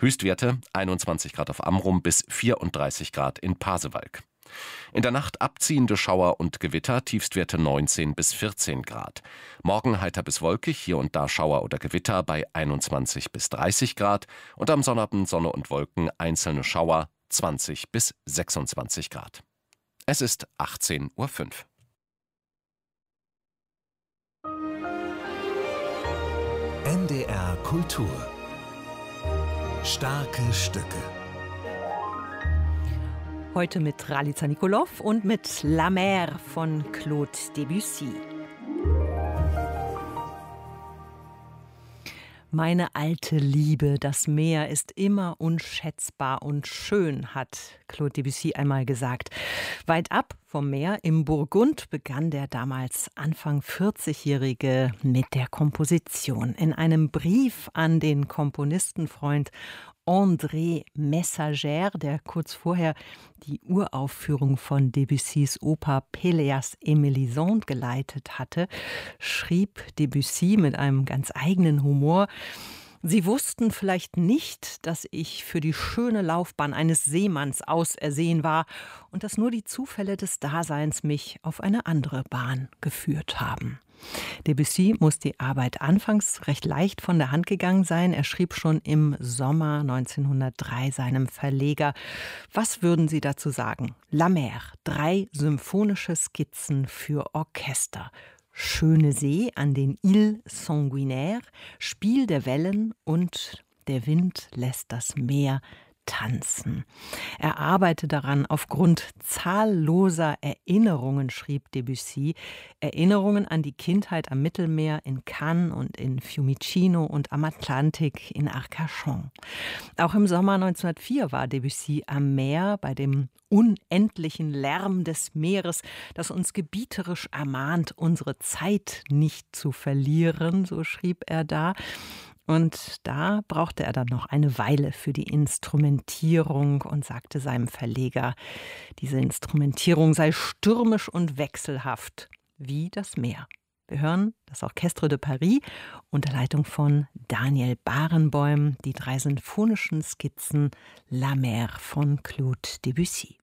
Höchstwerte 21 Grad auf Amrum bis 34 Grad in Pasewalk. In der Nacht abziehende Schauer und Gewitter, Tiefstwerte 19 bis 14 Grad. Morgen heiter bis wolkig, hier und da Schauer oder Gewitter bei 21 bis 30 Grad und am Sonnabend Sonne und Wolken, einzelne Schauer 20 bis 26 Grad. Es ist 18:05 Uhr. NDR Kultur. Starke Stücke. Heute mit Ralica Nikolov und mit La Mer von Claude Debussy. Meine alte Liebe, das Meer ist immer unschätzbar und schön, hat Claude Debussy einmal gesagt. Weit ab vom Meer im Burgund begann der damals Anfang 40-Jährige mit der Komposition. In einem Brief an den Komponistenfreund André Messager, der kurz vorher die Uraufführung von Debussys Oper Péléas et Mélisande geleitet hatte, schrieb Debussy mit einem ganz eigenen Humor: Sie wussten vielleicht nicht, dass ich für die schöne Laufbahn eines Seemanns ausersehen war und dass nur die Zufälle des Daseins mich auf eine andere Bahn geführt haben. Debussy muss die Arbeit anfangs recht leicht von der Hand gegangen sein. Er schrieb schon im Sommer 1903 seinem Verleger: Was würden Sie dazu sagen? La Mer, 3 symphonische Skizzen für Orchester. Schöne See an den Îles Sanguinaires, Spiel der Wellen und der Wind lässt das Meer tanzen. Er arbeite daran aufgrund zahlloser Erinnerungen, schrieb Debussy. Erinnerungen an die Kindheit am Mittelmeer in Cannes und in Fiumicino und am Atlantik in Arcachon. Auch im Sommer 1904 war Debussy am Meer bei dem unendlichen Lärm des Meeres, das uns gebieterisch ermahnt, unsere Zeit nicht zu verlieren, so schrieb er da. Und da brauchte er dann noch eine Weile für die Instrumentierung und sagte seinem Verleger, diese Instrumentierung sei stürmisch und wechselhaft wie das Meer. Wir hören das Orchestre de Paris unter Leitung von Daniel Barenboim, die 3 sinfonischen Skizzen La Mer von Claude Debussy.